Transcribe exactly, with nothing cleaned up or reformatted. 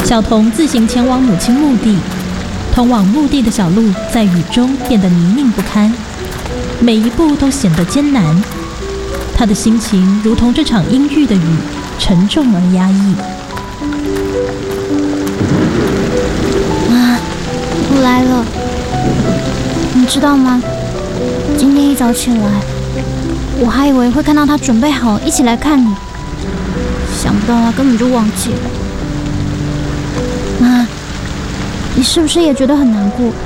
小童自行前往母亲墓地，通往墓地的小路在雨中变得泥泞不堪，每一步都显得艰难。他的心情如同这场阴郁的雨，沉重而压抑。 妈，我来了。你知道吗？今天一早起来，我还以为会看到他准备好一起来看你，想不到他根本就忘记了。妈，你是不是也觉得很难过？